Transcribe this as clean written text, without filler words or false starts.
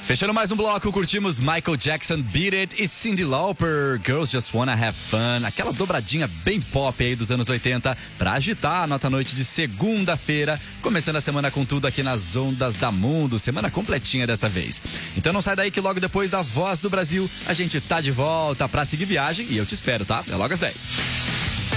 Fechando mais um bloco, curtimos Michael Jackson, Beat It e Cyndi Lauper, Girls Just Wanna Have Fun, aquela dobradinha bem pop aí dos anos 80 pra agitar a nota noite de segunda-feira, começando a semana com tudo aqui nas ondas da Mundo, semana completinha dessa vez. Então não sai daí que logo depois da Voz do Brasil a gente tá de volta pra seguir viagem e eu te espero, tá? É logo às 10.